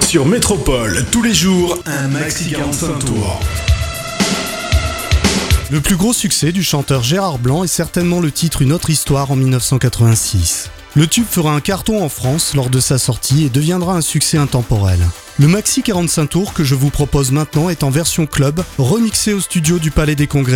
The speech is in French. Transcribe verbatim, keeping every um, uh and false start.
Sur Métropole, tous les jours, un maxi quarante-cinq tours. Le plus gros succès du chanteur Gérard Blanc est certainement le titre Une autre histoire en dix-neuf cent quatre-vingt-six. Le tube fera un carton en France lors de sa sortie et deviendra un succès intemporel. Le maxi quarante-cinq tours que je vous propose maintenant est en version club, remixé au studio du Palais des Congrès